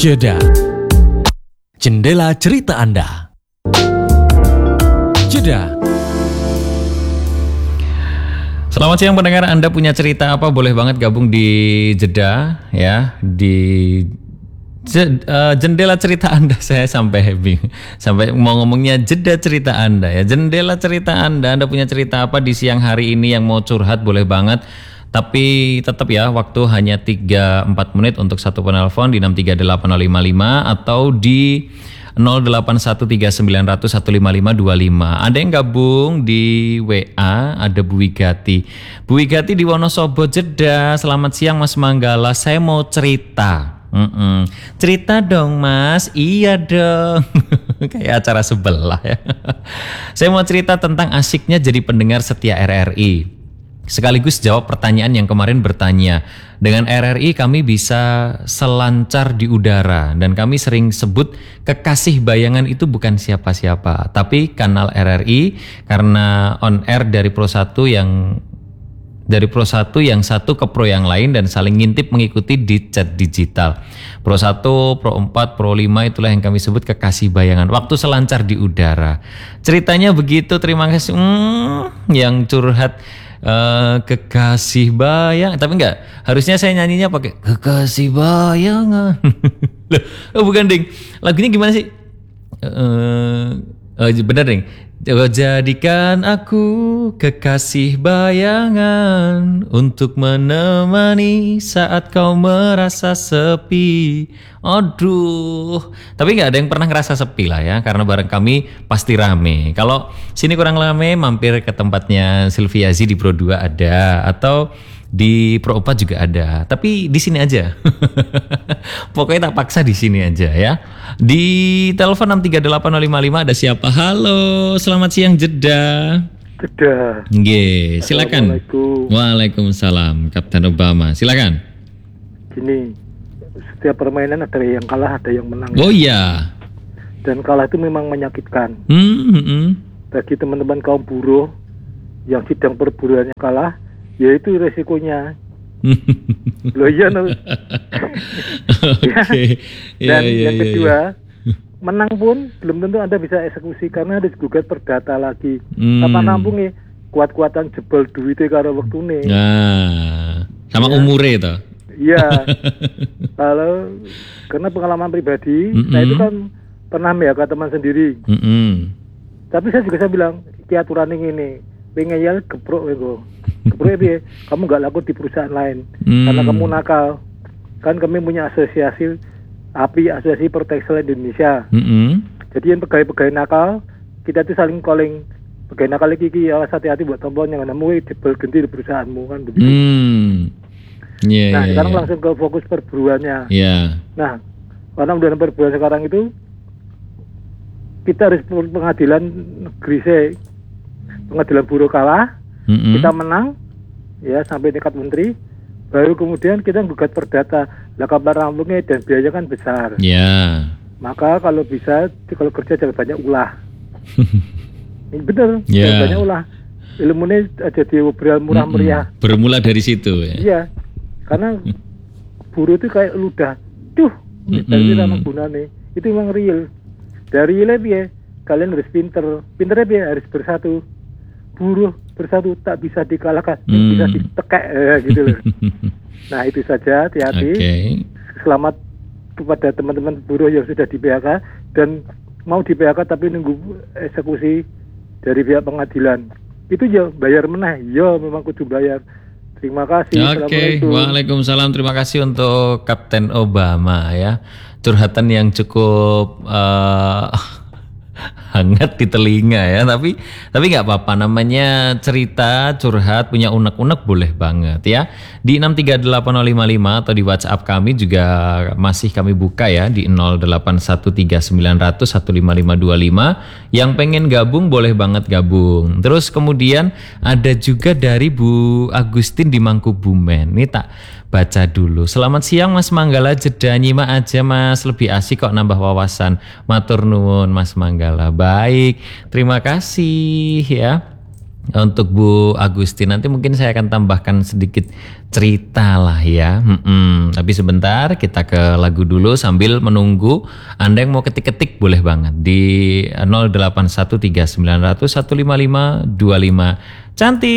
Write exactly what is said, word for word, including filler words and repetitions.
Jeda. Jendela cerita Anda. Jeda. Selamat siang pendengar, Anda punya cerita apa? Boleh banget gabung di Jeda ya, di jendela cerita Anda. Saya sampai happy sampai mau ngomongnya jeda cerita Anda ya. Jendela cerita Anda. Anda punya cerita apa di siang hari ini yang mau curhat? Boleh banget. Tapi tetap ya, waktu hanya tiga sampai empat menit untuk satu penelpon di enam tiga delapan nol lima lima atau di nol delapan satu tiga sembilan nol nol satu lima lima dua lima. Ada yang gabung di W A, ada Bu Wigati. Bu Wigati di Wonosobo, Jeddah. Selamat siang Mas Manggala, saya mau cerita. Mm-mm. Cerita dong Mas. Iya dong. Kayak acara sebelah ya. Saya mau cerita tentang asiknya jadi pendengar setia R R I. Sekaligus jawab pertanyaan yang kemarin bertanya. Dengan R R I kami bisa selancar di udara. Dan kami sering sebut kekasih bayangan itu bukan siapa-siapa, tapi kanal R R I, karena on air dari Pro satu yang dari Pro satu yang satu ke Pro yang lain dan saling ngintip mengikuti di chat digital. Pro satu, Pro empat, Pro lima itulah yang kami sebut kekasih bayangan. Waktu selancar di udara. Ceritanya begitu, terima kasih. Hmm, yang curhat Uh, kekasih bayang, tapi enggak, harusnya saya nyanyinya pakai kekasih bayangan. Oh bukan ding, lagunya gimana sih? Uh, uh, bener ding. Jadikan aku kekasih bayangan untuk menemani saat kau merasa sepi. Aduh, tapi nggak ada yang pernah ngerasa sepi lah ya, karena bareng kami pasti rame. Kalau sini kurang rame, mampir ke tempatnya Sylviazi di Pro dua ada, atau di Pro empat juga ada. Tapi di sini aja. Pokoknya tak paksa di sini aja ya. Di telepon enam tiga delapan nol lima lima ada siapa? Halo, selamat siang Jeddah. Jeddah. Nggih, silakan. Assalamualaikum. Waalaikumsalam, Kapten Obama. Silakan. Gini, setiap permainan ada yang kalah, ada yang menang. Oh iya. Dan kalah itu memang menyakitkan. Mm-hmm. Bagi teman-teman kaum buruh yang sidang perburuannya kalah, yaitu resikonya. Loh iya no. Okay. Dan yeah, yeah, yang yeah, kedua, yeah. menang pun belum tentu Anda bisa eksekusi karena harus gugat perdata lagi. Hmm. Kapan nampung nih kuat-kuatan jebol duitnya karo wektune. Nah, sama ya. Umure itu. Iya. Kalau karena pengalaman pribadi, mm-hmm. saya itu kan pernah ya ke teman sendiri. Mm-hmm. Tapi saya juga saya bilang, ki aturan ini pengen ya geprok ego. Geprok ya, kamu nggak laku di perusahaan lain mm. karena kamu nakal. Kan kami punya asosiasi A P I, Asosiasi Pertekstil Indonesia. Mm-hmm. Jadi yang pegawai-pegawai nakal, kita tuh saling calling. Pegawai nakal iki awas hati-hati buat tombol yang nemu jebol ganti di perusahaanmu kan begitu. Mm. Yeah, nah, yeah, sekarang yeah. langsung ke fokus perburuannya. Yeah. Nah, karena udah perburuan sekarang itu kita harus pengadilan negeri saya, pengadilan buruh kalah, mm-hmm. kita menang, ya sampai tingkat menteri, baru kemudian kita gugat perdata. Lah kabar rampungnya dan biaya kan besar. Ya. Yeah. Maka kalau bisa, kalau kerja jangan banyak ulah. Bener, yeah. jangan banyak ulah. Ilmunya aja diobrol murah meriah. Mm-hmm. Bermula dari situ ya. Iya. Karena buruh itu kayak ludah, tuh, dari mm-hmm. gunanya itu memang real. Dari real ya, kalian harus pinter, pinternya ya harus bersatu. Buruh bersatu tak bisa dikalahkan, mm. bisa ditekek eh, gitu loh. Nah itu saja, hati-hati. Okay. Selamat kepada teman-teman buruh yang sudah di P H K dan mau di P H K tapi nunggu eksekusi dari pihak pengadilan. Itu ya bayar meneh, ya memang kudu bayar. Terima kasih. Oke, okay. Waalaikumsalam. Terima kasih untuk Kapten Obama ya. Curhatan yang cukup uh, hangat di telinga ya. Tapi tapi nggak apa-apa. Namanya cerita curhat punya unek-unek boleh banget ya. Di enam tiga delapan nol lima lima atau di WhatsApp kami juga masih kami buka ya di nol delapan satu tiga sembilan nol nol satu lima lima dua lima. Yang pengen gabung boleh banget gabung. Terus kemudian ada juga dari Bu Agustin di Mangkubumen. Ini tak baca dulu. Selamat siang Mas Manggala, Jeddah nyimak aja Mas, lebih asik kok nambah wawasan. Matur nuwun Mas Manggala. Baik, terima kasih ya. Untuk Bu Agusti nanti mungkin saya akan tambahkan sedikit cerita lah ya. Mm-mm. Tapi sebentar kita ke lagu dulu sambil menunggu. Anda yang mau ketik-ketik boleh banget di nol delapan satu tiga sembilan nol nol satu lima lima dua lima. Cantik.